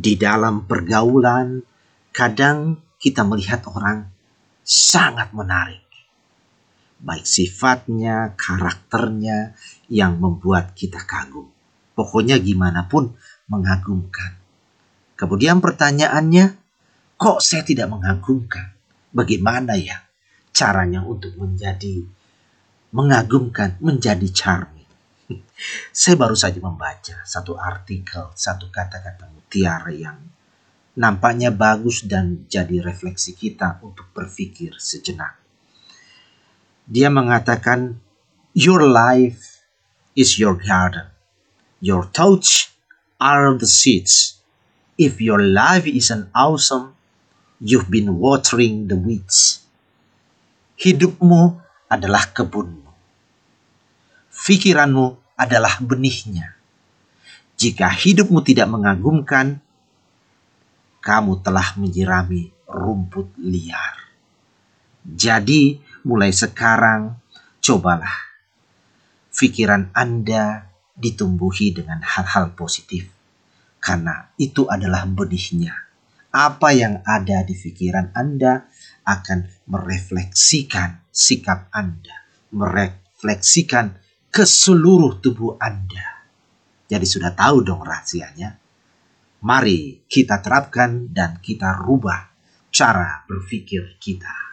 Di dalam pergaulan, kadang kita melihat orang sangat menarik. Baik sifatnya, karakternya yang membuat kita kagum. Pokoknya gimana pun mengagumkan. Kemudian pertanyaannya, kok saya tidak mengagumkan? Bagaimana ya caranya untuk menjadi mengagumkan, menjadi charming? Saya baru saja membaca satu artikel, satu kata-kata mutiara yang nampaknya bagus dan jadi refleksi kita untuk berpikir sejenak. Dia mengatakan, your life is your garden. Your thoughts are the seeds. If your life isn't awesome, you've been watering the weeds. Hidupmu adalah kebunmu. Pikiranmu adalah benihnya. Jika hidupmu tidak mengagumkan, kamu telah menyirami rumput liar. Jadi, mulai sekarang, cobalah pikiran Anda ditumbuhi dengan hal-hal positif. Karena itu adalah benihnya. Apa yang ada di pikiran Anda akan merefleksikan sikap Anda. Merefleksikan ke seluruh tubuh Anda. Jadi sudah tahu dong rahasianya. Mari kita terapkan dan kita rubah cara berpikir kita.